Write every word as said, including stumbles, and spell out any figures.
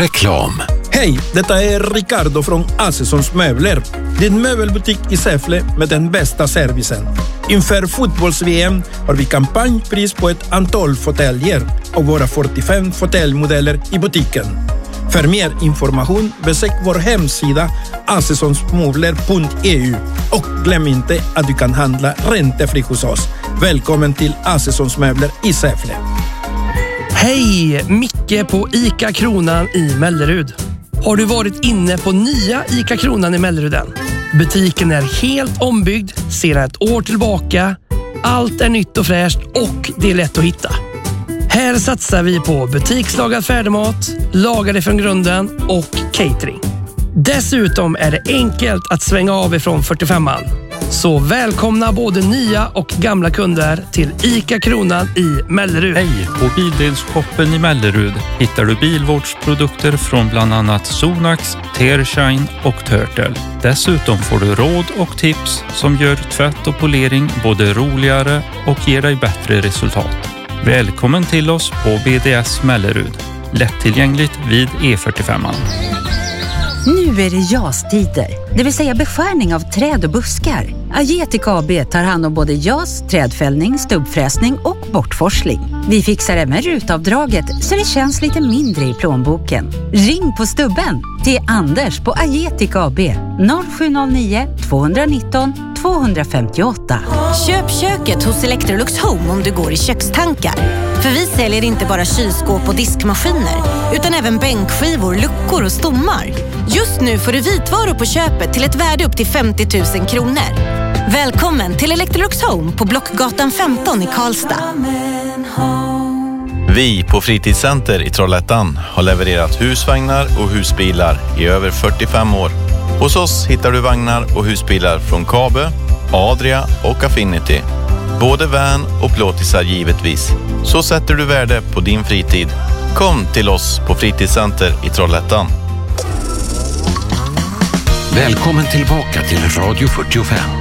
Reklam. Hej, detta är Ricardo från Assessons Möbler. Din möbelbutik i Säffle med den bästa servicen. Inför fotbolls-V M har vi kampanjpris på ett antal fåtöljer och våra fyrtiofem fåtöljmodeller i butiken. För mer information besök vår hemsida assessonsmöbler punkt e u och glöm inte att du kan handla räntefritt hos oss. Välkommen till Assessons Möbler i Säffle. Hej, Micke på ICA Kronan i Mellerud. Har du varit inne på nya ICA Kronan i Melleruden? Butiken är helt ombyggd sedan ett år tillbaka. Allt är nytt och fräscht och det är lätt att hitta. Här satsar vi på butikslagad färdigmat, lagade från grunden och catering. Dessutom är det enkelt att svänga av ifrån fyrtiofemman. Så välkomna både nya och gamla kunder till ICA Kronan i Mellerud. Hej, på Bildelshoppen i Mellerud hittar du bilvårdsprodukter från bland annat Sonax, Tearshine och Turtle. Dessutom får du råd och tips som gör tvätt och polering både roligare och ger dig bättre resultat. Välkommen till oss på B D S Mellerud. Lättillgängligt vid E fyrtiofemman. Nu är det jastider, det vill säga beskärning av träd och buskar. Agetic A B tar hand om både jas, trädfällning, stubbfräsning och bortforsling. Vi fixar även rutavdraget så det känns lite mindre i plånboken. Ring på stubben till Anders på Agetic A B noll sju noll nio två ett nio två fem åtta. Köp köket hos Electrolux Home om du går i kökstankar. För vi säljer inte bara kylskåp och diskmaskiner utan även bänkskivor, luckor och stommar. Just nu får du vitvaror på köpet till ett värde upp till femtio tusen kronor. Välkommen till Electrolux Home på Blockgatan femton i Karlstad. Vi på Fritidscenter i Trollhättan har levererat husvagnar och husbilar i över fyrtiofem år. Hos oss hittar du vagnar och husbilar från Kabe, Adria och Affinity. Både van och plåtisar givetvis. Så sätter du värde på din fritid. Kom till oss på Fritidscenter i Trollhättan. Välkommen tillbaka till Radio fyrtiofem.